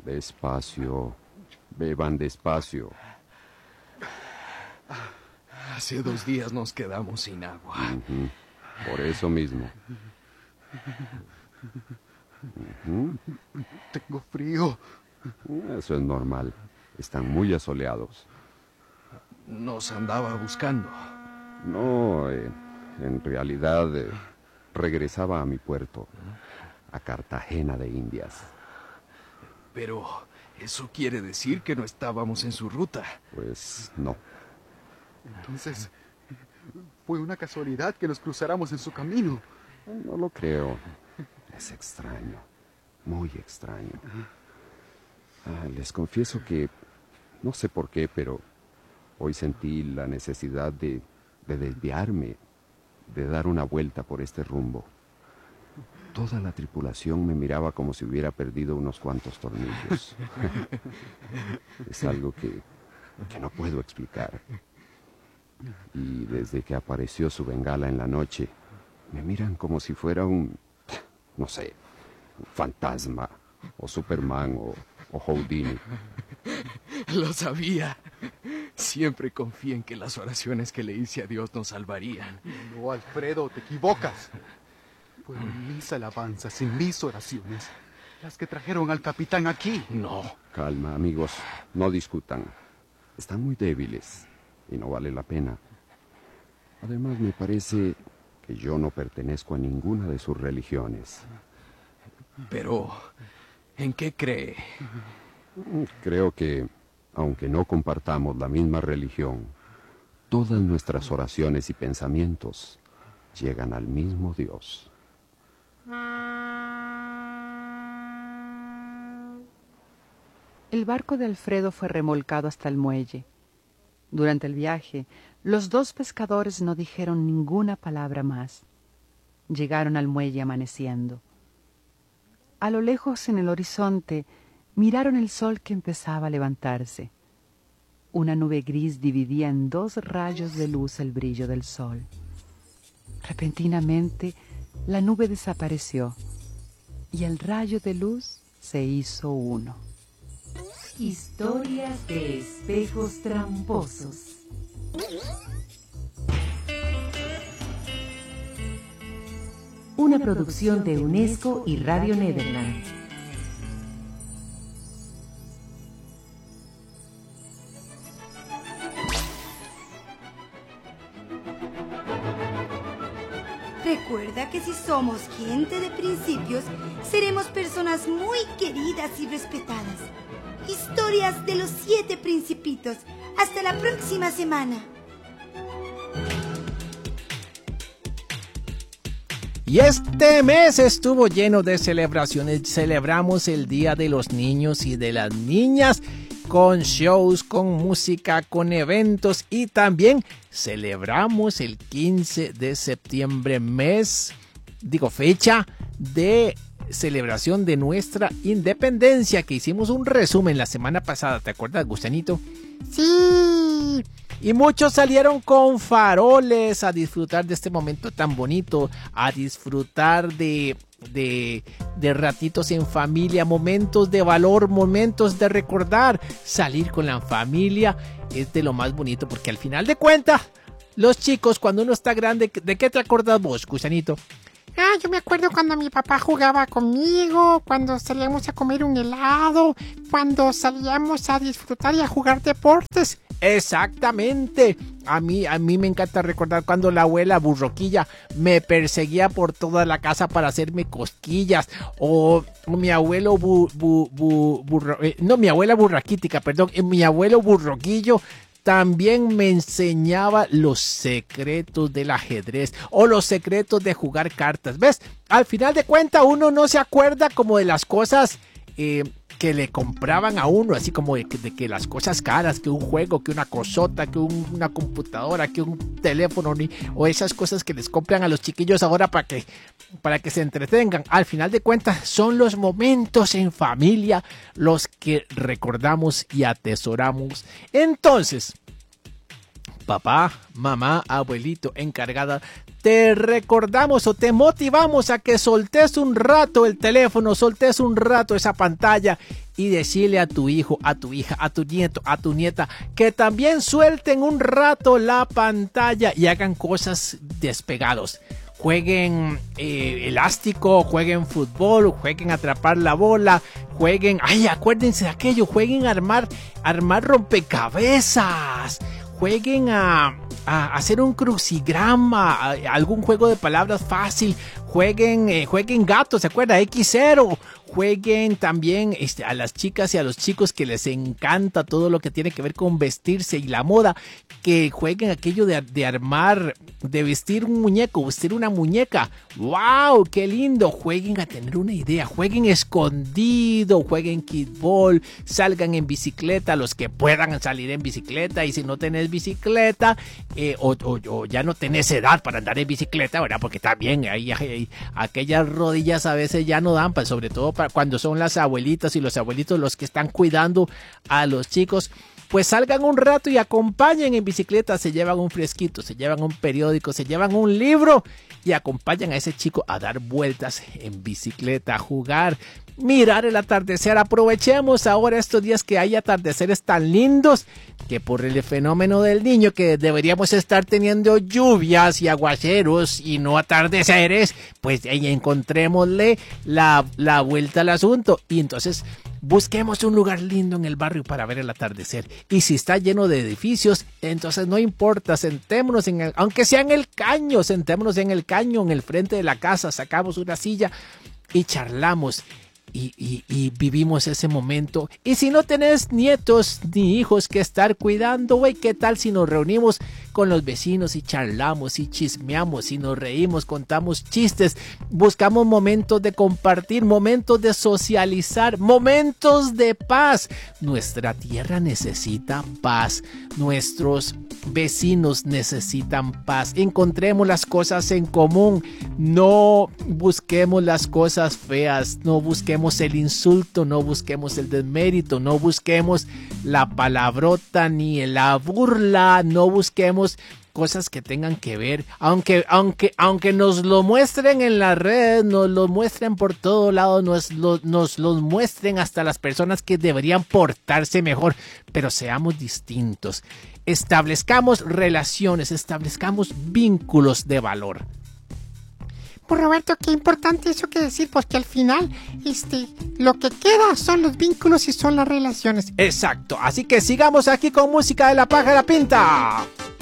Despacio. Beban despacio. Hace 2 días nos quedamos sin agua. Por eso mismo. Tengo frío. Eso es normal. Están muy asoleados. Nos andaba buscando. No, en realidad regresaba a mi puerto, a Cartagena de Indias. Pero eso quiere decir que no estábamos en su ruta. Pues no. Entonces, fue una casualidad que nos cruzáramos en su camino. No lo creo. Es extraño, muy extraño. Les confieso que, no sé por qué, pero hoy sentí la necesidad de desviarme, de dar una vuelta por este rumbo. Toda la tripulación me miraba como si hubiera perdido unos cuantos tornillos. Es algo que no puedo explicar. Y desde que apareció su bengala en la noche, me miran como si fuera no sé, un fantasma, o Superman, o Houdini. Lo sabía. Siempre confié en que las oraciones que le hice a Dios nos salvarían. No, Alfredo, te equivocas. Fueron mis alabanzas y mis oraciones las que trajeron al capitán aquí. No. Calma, amigos, no discutan. Están muy débiles y no vale la pena. Además, me parece que yo no pertenezco a ninguna de sus religiones. Pero, ¿en qué cree? Creo que, aunque no compartamos la misma religión, todas nuestras oraciones y pensamientos llegan al mismo Dios. El barco de Alfredo fue remolcado hasta el muelle. Durante el viaje, los 2 pescadores no dijeron ninguna palabra más. Llegaron al muelle amaneciendo. A lo lejos, en el horizonte, miraron el sol que empezaba a levantarse. Una nube gris dividía en 2 rayos de luz el brillo del sol. Repentinamente, la nube desapareció y el rayo de luz se hizo uno. Historias de espejos tramposos. Una producción de UNESCO y Radio Nederland. Recuerda que si somos gente de principios, seremos personas muy queridas y respetadas. Historias de los 7 principitos. Hasta la próxima semana. Y este mes estuvo lleno de celebraciones. Celebramos el Día de los Niños y de las Niñas con shows, con música, con eventos, y también celebramos el 15 de septiembre, fecha de celebración de nuestra independencia, que hicimos un resumen la semana pasada. ¿Te acuerdas, Gustanito? Sí. Y muchos salieron con faroles a disfrutar de este momento tan bonito, a disfrutar de ratitos en familia, momentos de valor, momentos de recordar. Salir con la familia es de lo más bonito, porque al final de cuentas, los chicos, cuando uno está grande, ¿de qué te acuerdas vos, Gusanito? Yo me acuerdo cuando mi papá jugaba conmigo, cuando salíamos a comer un helado, cuando salíamos a disfrutar y a jugar deportes. Exactamente. A mí me encanta recordar cuando la abuela Burroquilla me perseguía por toda la casa para hacerme cosquillas, o mi abuelo mi abuela Burraquítica, perdón, mi abuelo Burroquillo también me enseñaba los secretos del ajedrez o los secretos de jugar cartas. ¿Ves? Al final de cuentas uno no se acuerda como de las cosas que le compraban a uno, así como de que las cosas caras, que un juego, que una cosota, que una computadora, que un teléfono, o esas cosas que les compran a los chiquillos ahora para que se entretengan. Al final de cuentas son los momentos en familia los que recordamos y atesoramos. Entonces, papá, mamá, abuelito, encargada, te recordamos o te motivamos a que soltes un rato el teléfono, soltes un rato esa pantalla y decirle a tu hijo, a tu hija, a tu nieto, a tu nieta que también suelten un rato la pantalla y hagan cosas despegados. Jueguen elástico, jueguen fútbol, jueguen atrapar la bola, jueguen, acuérdense de aquello, jueguen a armar rompecabezas, jueguen a hacer un crucigrama, algún juego de palabras fácil, jueguen gato, ¿se acuerda? X0, jueguen también a las chicas y a los chicos que les encanta todo lo que tiene que ver con vestirse y la moda, que jueguen aquello de armar, de vestir un muñeco, vestir una muñeca. ¡Wow! ¡Qué lindo! Jueguen a tener una idea, jueguen escondido, jueguen kickball, salgan en bicicleta, los que puedan salir en bicicleta, y si no tenés bicicleta, o ya no tenés edad para andar en bicicleta, ¿verdad? Porque también hay aquellas rodillas a veces ya no dan, sobre todo para cuando son las abuelitas y los abuelitos los que están cuidando a los chicos. Pues salgan un rato y acompañen en bicicleta, se llevan un fresquito, se llevan un periódico, se llevan un libro y acompañan a ese chico a dar vueltas en bicicleta, a jugar, mirar el atardecer. Aprovechemos ahora estos días que hay atardeceres tan lindos, que por el fenómeno del niño que deberíamos estar teniendo lluvias y aguaceros y no atardeceres, pues encontrémosle la vuelta al asunto. Y entonces busquemos un lugar lindo en el barrio para ver el atardecer. Y si está lleno de edificios, entonces no importa, sentémonos aunque sea en el caño, sentémonos en el caño, en el frente de la casa, sacamos una silla y charlamos. Y vivimos ese momento. Y si no tenés nietos ni hijos que estar cuidando, güey, ¿qué tal si nos reunimos con los vecinos y charlamos y chismeamos y nos reímos, contamos chistes, buscamos momentos de compartir, momentos de socializar, momentos de paz? Nuestra tierra necesita paz, nuestros vecinos necesitan paz. Encontremos las cosas en común, no busquemos las cosas feas, no busquemos el insulto, no busquemos el desmérito, no busquemos la palabrota ni la burla, no busquemos cosas que tengan que ver, aunque nos lo muestren en las redes, nos lo muestren por todo lado, nos los muestren hasta las personas que deberían portarse mejor, pero seamos distintos, establezcamos relaciones, establezcamos vínculos de valor. Pues Roberto, qué importante eso que decir, pues que al final lo que queda son los vínculos y son las relaciones. Exacto, así que sigamos aquí con música de La Pájara Pinta.